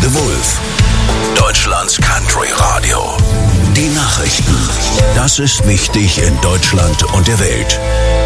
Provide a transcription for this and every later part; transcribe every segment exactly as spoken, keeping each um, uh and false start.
The Wolf, Deutschlands Country Radio. Die Nachrichten. Das ist wichtig in Deutschland und der Welt.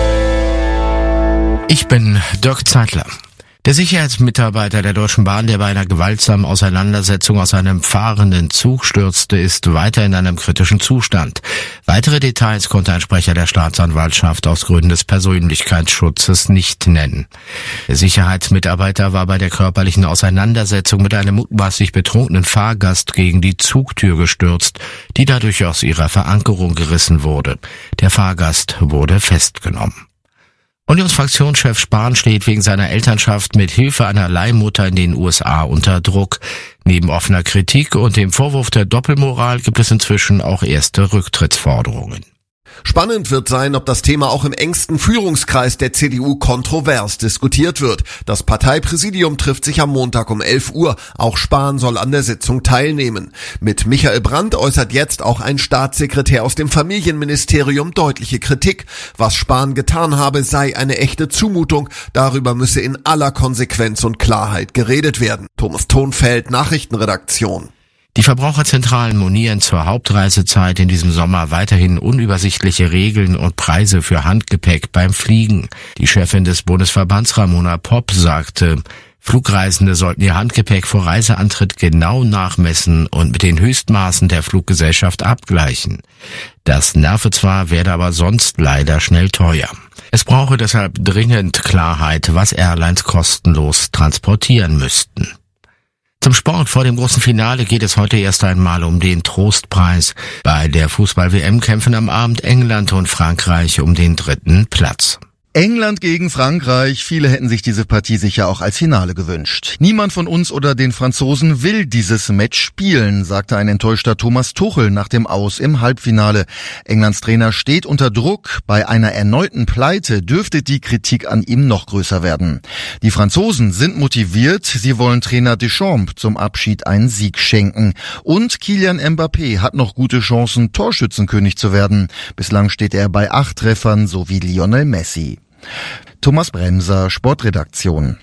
Ich bin Dirk Zeitler. Der Sicherheitsmitarbeiter der Deutschen Bahn, der bei einer gewaltsamen Auseinandersetzung aus einem fahrenden Zug stürzte, ist weiter in einem kritischen Zustand. Weitere Details konnte ein Sprecher der Staatsanwaltschaft aus Gründen des Persönlichkeitsschutzes nicht nennen. Der Sicherheitsmitarbeiter war bei der körperlichen Auseinandersetzung mit einem mutmaßlich betrunkenen Fahrgast gegen die Zugtür gestürzt, die dadurch aus ihrer Verankerung gerissen wurde. Der Fahrgast wurde festgenommen. Unionsfraktionschef Spahn steht wegen seiner Elternschaft mit Hilfe einer Leihmutter in den U S A unter Druck. Neben offener Kritik und dem Vorwurf der Doppelmoral gibt es inzwischen auch erste Rücktrittsforderungen. Spannend wird sein, ob das Thema auch im engsten Führungskreis der C D U kontrovers diskutiert wird. Das Parteipräsidium trifft sich am Montag um elf Uhr. Auch Spahn soll an der Sitzung teilnehmen. Mit Michael Brandt äußert jetzt auch ein Staatssekretär aus dem Familienministerium deutliche Kritik. Was Spahn getan habe, sei eine echte Zumutung. Darüber müsse in aller Konsequenz und Klarheit geredet werden. Thomas Thonfeld, Nachrichtenredaktion. Die Verbraucherzentralen monieren zur Hauptreisezeit in diesem Sommer weiterhin unübersichtliche Regeln und Preise für Handgepäck beim Fliegen. Die Chefin des Bundesverbands Ramona Popp sagte, Flugreisende sollten ihr Handgepäck vor Reiseantritt genau nachmessen und mit den Höchstmaßen der Fluggesellschaft abgleichen. Das nerve zwar, werde aber sonst leider schnell teuer. Es brauche deshalb dringend Klarheit, was Airlines kostenlos transportieren müssten. Zum Sport. Vor dem großen Finale geht es heute erst einmal um den Trostpreis. Bei der Fußball-W M kämpfen am Abend England und Frankreich um den dritten Platz. England gegen Frankreich. Viele hätten sich diese Partie sicher auch als Finale gewünscht. Niemand von uns oder den Franzosen will dieses Match spielen, sagte ein enttäuschter Thomas Tuchel nach dem Aus im Halbfinale. Englands Trainer steht unter Druck. Bei einer erneuten Pleite dürfte die Kritik an ihm noch größer werden. Die Franzosen sind motiviert. Sie wollen Trainer Deschamps zum Abschied einen Sieg schenken. Und Kylian Mbappé hat noch gute Chancen, Torschützenkönig zu werden. Bislang steht er bei acht Treffern, so wie Lionel Messi. Thomas Bremser, Sportredaktion.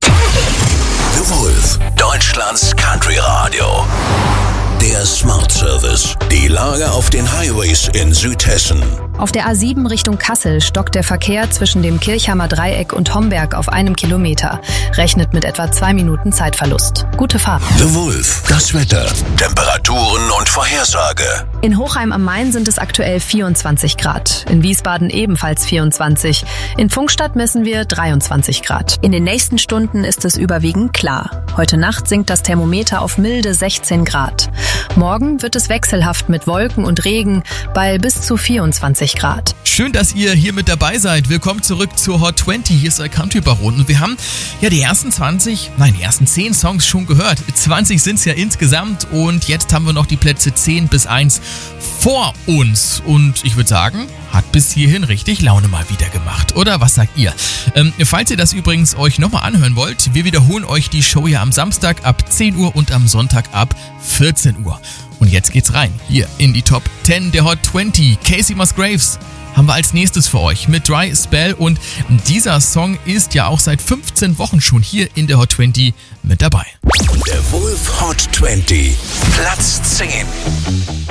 The Wolf, Deutschlands Country Radio. Der Smart Service. Die Lage auf den Highways in Südhessen. Auf der A sieben Richtung Kassel stockt der Verkehr zwischen dem Kirchhammer Dreieck und Homberg auf einem Kilometer. Rechnet mit etwa zwei Minuten Zeitverlust. Gute Fahrt. The Wolf, das Wetter, Temperaturen und Vorhersage. In Hochheim am Main sind es aktuell vierundzwanzig Grad. In Wiesbaden ebenfalls vierundzwanzig. In Pfungstadt messen wir dreiundzwanzig Grad. In den nächsten Stunden ist es überwiegend klar. Heute Nacht sinkt das Thermometer auf milde sechzehn Grad. Morgen wird es wechselhaft mit Wolken und Regen bei bis zu vierundzwanzig Grad. Schön, dass ihr hier mit dabei seid. Willkommen zurück zur Hot zwanzig. Hier ist der Country Baron. Und wir haben ja die ersten zwanzig, nein, die ersten zehn Songs schon gehört. zwanzig sind es ja insgesamt und jetzt haben wir noch die Plätze zehn bis eins vor uns. Und ich würde sagen, hat bis hierhin richtig Laune mal wieder gemacht. Oder was sagt ihr? Ähm, falls ihr das übrigens euch nochmal anhören wollt, wir wiederholen euch die Show ja am Samstag ab zehn Uhr und am Sonntag ab vierzehn Uhr. Und jetzt geht's rein, hier in die Top zehn der Hot zwanzig. Casey Musgraves haben wir als nächstes für euch mit Dry Spell. Und dieser Song ist ja auch seit fünfzehn Wochen schon hier in der Hot zwanzig mit dabei. Der Wolf Hot zwanzig, Platz zehn.